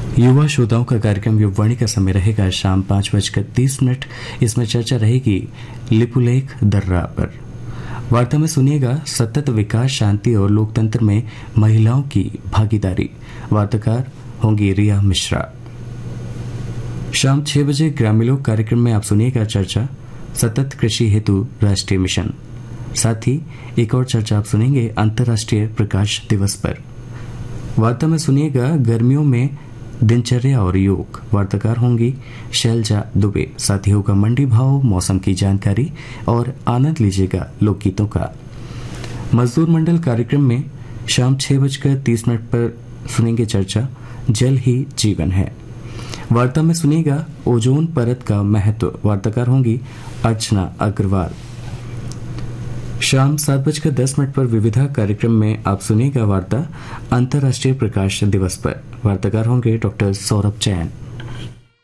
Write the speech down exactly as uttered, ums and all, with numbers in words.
युवा श्रोताओं का कार्यक्रम युववाणी का समय रहेगा शाम पाँच बजकर तीस मिनट। इसमें चर्चा रहेगी लिपुलेख दर्रा पर। वार्ता में सुनिएगा सतत विकास, शांति और लोकतंत्र में महिलाओं की भागीदारी। वार्ताकार होंगी रिया मिश्रा। शाम छह बजे ग्रामीलोक कार्यक्रम में आप सुनिएगा चर्चा सतत कृषि हेतु राष्ट्रीय मिशन। साथ ही एक और चर्चा आप सुनेंगे अंतर्राष्ट्रीय प्रकाश दिवस पर। वार्ता में सुनिएगा गर्मियों में दिनचर्या और योग। वार्ताकार होंगी शैलजा दुबे। साथ ही होगा मंडी भाव, मौसम की जानकारी और आनंद लीजिएगा लोकगीतों का। मजदूर मंडल कार्यक्रम में शाम छह बजकर तीस मिनट पर सुनेंगे चर्चा जल ही जीवन है। वार्ता में सुनिएगा ओजोन परत का महत्व। वार्ताकार होंगी अर्चना अग्रवाल। शाम सात बजकर दस मिनट पर विविधा कार्यक्रम में आप सुनिएगा वार्ता अंतर्राष्ट्रीय प्रकाश दिवस पर। वार्ताकार होंगे डॉक्टर सौरभ जैन।